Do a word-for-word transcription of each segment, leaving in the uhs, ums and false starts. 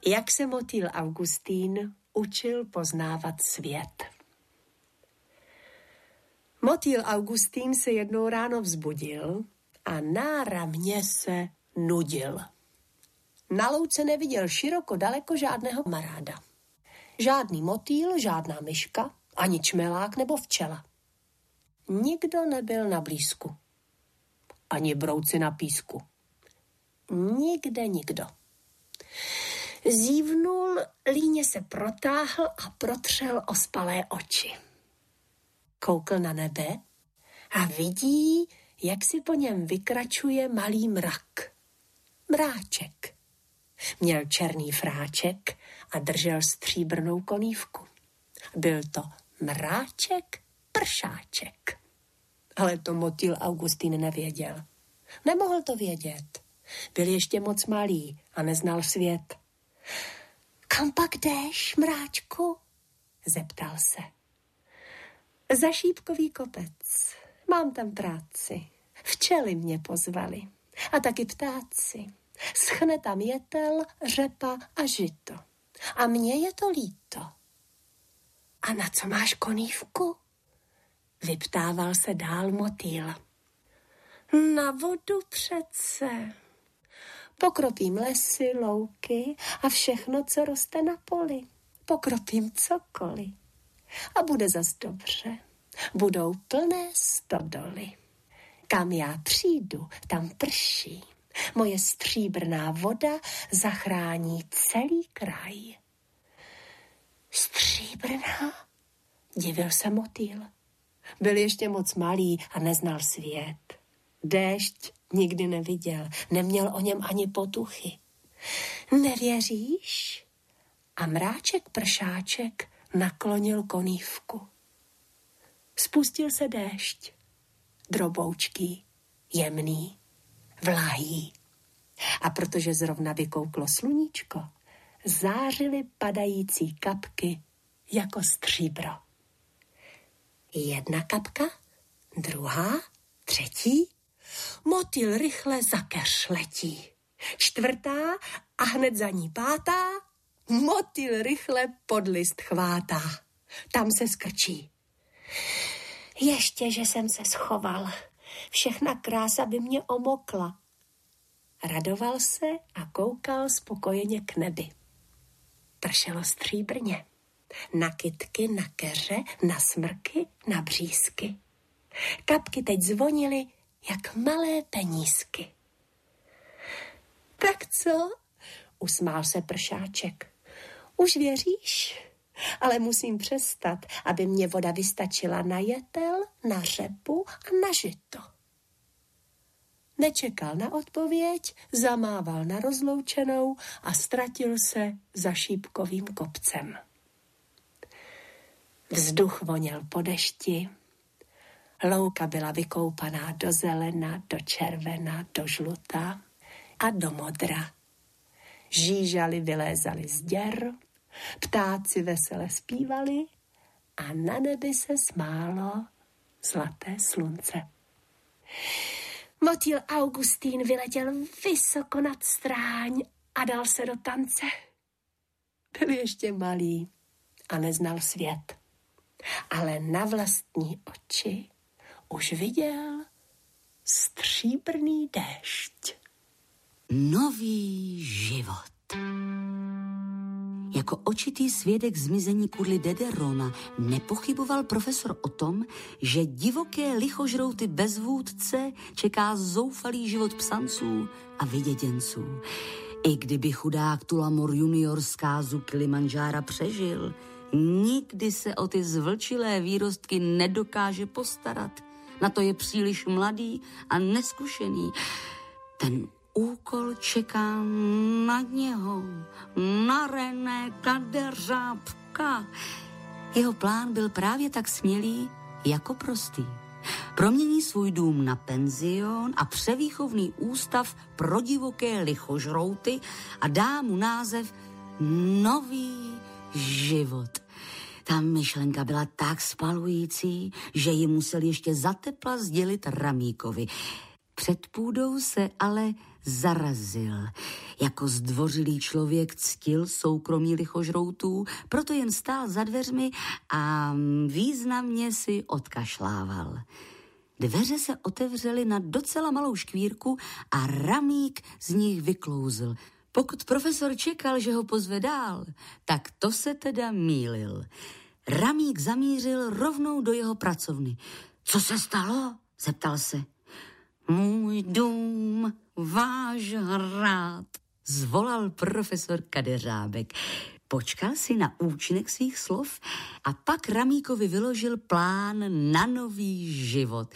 Jak se motýl Augustín učil poznávat svět. Motýl Augustín se jednou ráno vzbudil a náramně se nudil. Na louce neviděl široko daleko žádného kamaráda. Žádný motýl, žádná myška, ani čmelák nebo včela. Nikdo nebyl na blízku. Ani brouci na písku. Nikde nikdo. Zívnul, líně se protáhl a protřel ospalé oči. Koukl na nebe a vidí, jak si po něm vykračuje malý mrak. Mráček. Měl černý fráček a držel stříbrnou konívku. Byl to mráček pršáček. Ale to motýl Augustín nevěděl. Nemohl to vědět. Byl ještě moc malý a neznal svět. Kam pak jdeš, mráčku? Zeptal se. Za šípkový kopec. Mám tam práci. Včely mě pozvali. A taky ptáci. Schne tam jetel, řepa a žito. A mně je to líto. A na co máš konívku? Vyptával se dál motýl. Na vodu přece. Pokropím lesy, louky a všechno, co roste na poli. Pokropím cokoliv. A bude zas dobře. Budou plné stodoly. Kam já přijdu, tam prší. Moje stříbrná voda zachrání celý kraj. Stříbrná? Divil se motýl. Byl ještě moc malý a neznal svět. Déšť nikdy neviděl, neměl o něm ani potuchy. Nevěříš? A mráček pršáček naklonil konívku. Spustil se déšť. Droboučký, jemný, vlahý. A protože zrovna vykouklo sluníčko, zářily padající kapky jako stříbro. Jedna kapka, druhá, třetí. Motýl rychle za keř letí. Čtvrtá a hned za ní pátá. Motýl rychle pod list chvátá. Tam se skrčí. Ještě, že jsem se schoval. Všechna krása by mě omokla. Radoval se a koukal spokojeně k nebi. Pršelo stříbrně. Na kytky, na keře, na smrky, na břízky. Kapky teď zvonily jak malé penízky. Tak co? Usmál se pršáček. Už věříš? Ale musím přestat, aby mě voda vystačila na jetel, na řepu a na žito. Nečekal na odpověď, zamával na rozloučenou a ztratil se za šípkovým kopcem. Vzduch voněl po dešti, louka byla vykoupaná do zelena, do červena, do žluta a do modra. Žížaly vylézaly z děr, ptáci vesele zpívali a na nebi se smálo zlaté slunce. Motýl Augustín vyletěl vysoko nad stráň a dal se do tance. Byl ještě malý a neznal svět, ale na vlastní oči už viděl stříbrný déšť. Nový život. Jako očitý svědek zmizení kudly Dederona nepochyboval profesor o tom, že divoké lichožrouty bez vůdce čeká zoufalý život psanců a vyděděnců. I kdyby chudák Tulamor junior zkázu Kilimanjára přežil, nikdy se o ty zvlčilé výrostky nedokáže postarat. Na to je příliš mladý a neskušený. Ten úkol čeká na něho, na René Kadeřábka. Jeho plán byl právě tak smělý jako prostý. Promění svůj dům na penzion a převýchovný ústav pro divoké lichožrouty a dá mu název Nový život. Ta myšlenka byla tak spalující, že ji musel ještě zatepla sdělit Ramíkovi. Před půdou se ale zarazil. Jako zdvořilý člověk ctil soukromí lichožroutů, proto jen stál za dveřmi a významně si odkašlával. Dveře se otevřely na docela malou škvírku a Ramík z nich vyklouzl. Pokud profesor čekal, že ho pozve dál, tak to se teda mýlil. Ramík zamířil rovnou do jeho pracovny. Co se stalo? Zeptal se. Můj dům, váš hrad, zvolal profesor Kadeřábek. Počkal si na účinek svých slov a pak Ramíkovi vyložil plán na nový život.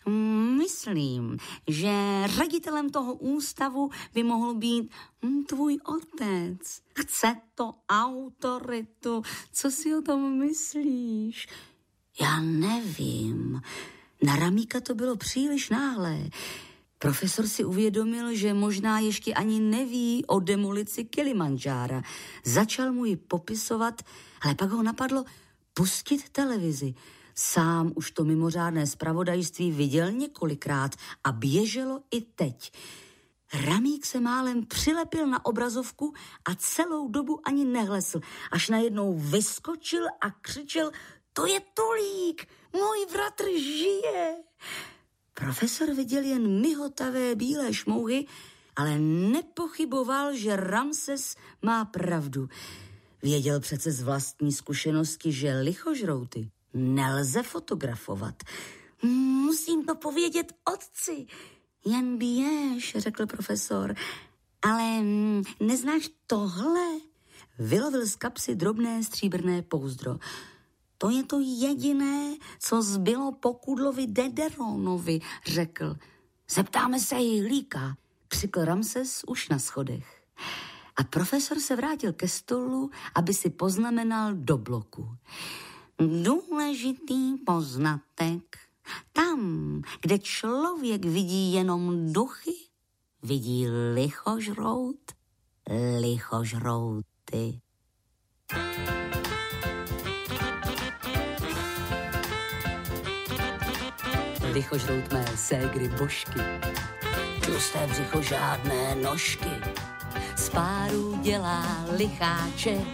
Myslím, že ředitelem toho ústavu by mohl být tvůj otec. Chce to autoritu. Co si o tom myslíš? Já nevím. Na Ramíka to bylo příliš náhlé. Profesor si uvědomil, že možná ještě ani neví o demolici Kilimandžára. Začal mu ji popisovat, ale pak ho napadlo pustit televizi. Sám už to mimořádné zpravodajství viděl několikrát a běželo i teď. Ramík se málem přilepil na obrazovku a celou dobu ani nehlesl, až najednou vyskočil a křičel: To je Tulík, můj bratr žije! Profesor viděl jen mihotavé bílé šmouhy, ale nepochyboval, že Ramses má pravdu. Věděl přece z vlastní zkušenosti, že lichožrouty nelze fotografovat. Musím to povědět otci. Jen běž, řekl profesor. Ale neznáš tohle? Vylovil z kapsy drobné stříbrné pouzdro. To je to jediné, co zbylo po Kudlovi Dederonovi, řekl. Zeptáme se Jhlíka, křikl Ramses už na schodech. A profesor se vrátil ke stolu, aby si poznamenal do bloku. Důležitý poznatek. Tam, kde člověk vidí jenom duchy, vidí lichožrout, lichožrouty. Lichožrout mé ségry Božky. Tlusté břicho žádné nožky. Z páru dělá licháče,